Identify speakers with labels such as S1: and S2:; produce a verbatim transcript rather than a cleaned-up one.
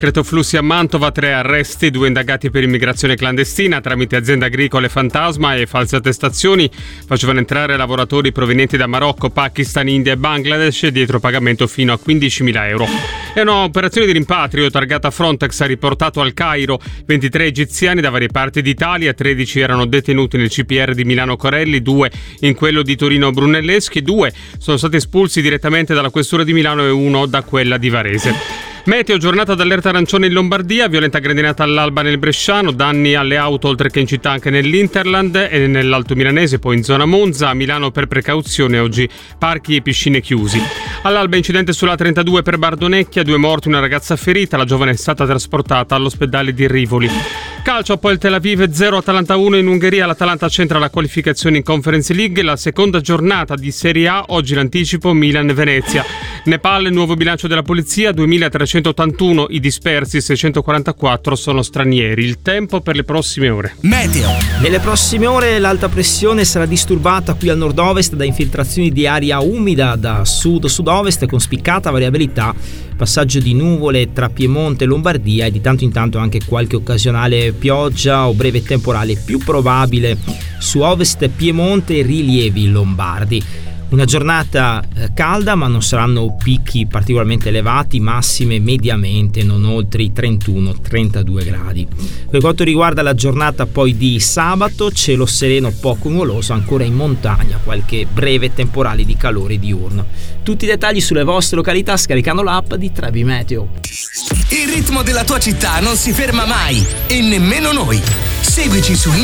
S1: Decreto flussi a Mantova, tre arresti, due indagati per immigrazione clandestina tramite aziende agricole fantasma e false attestazioni. Facevano entrare lavoratori provenienti da Marocco, Pakistan, India e Bangladesh dietro pagamento fino a quindicimila euro. È un'operazione di rimpatrio targata Frontex ha riportato al Cairo ventitré egiziani da varie parti d'Italia, tredici erano detenuti nel C P R di Milano Corelli, due in quello di Torino Brunelleschi, due sono stati espulsi direttamente dalla questura di Milano e uno da quella di Varese. Meteo, giornata d'allerta arancione in Lombardia, violenta grandinata all'alba nel Bresciano, danni alle auto oltre che in città anche nell'Interland e nell'Alto Milanese, poi in zona Monza. A Milano per precauzione oggi parchi e piscine chiusi. All'alba incidente sulla trentadue per Bardonecchia, due morti, una ragazza ferita, la giovane è stata trasportata all'ospedale di Rivoli. Calcio, poi il Tel Aviv zero Atalanta uno in Ungheria, l'Atalanta centra la qualificazione in Conference League, la seconda giornata di Serie A, oggi l'anticipo Milan-Venezia. Nepal, nuovo bilancio della polizia, duemilatrecentottantuno i dispersi, seicentoquarantaquattro sono stranieri. Il tempo per le prossime ore.
S2: Meteo. Nelle prossime ore l'alta pressione sarà disturbata qui al nord-ovest da infiltrazioni di aria umida da sud-sud-ovest con spiccata variabilità, passaggio di nuvole tra Piemonte e Lombardia e di tanto in tanto anche qualche occasionale pioggia o breve temporale più probabile su ovest Piemonte e rilievi lombardi. Una giornata calda, ma non saranno picchi particolarmente elevati, massime mediamente non oltre i trentuno trentadue gradi. Per quanto riguarda la giornata poi di sabato, cielo sereno poco nuvoloso, ancora in montagna qualche breve temporale di calore diurno. Tutti i dettagli sulle vostre località scaricando l'app di Trebi Meteo.
S3: Il ritmo della tua città non si ferma mai e nemmeno noi. Seguici su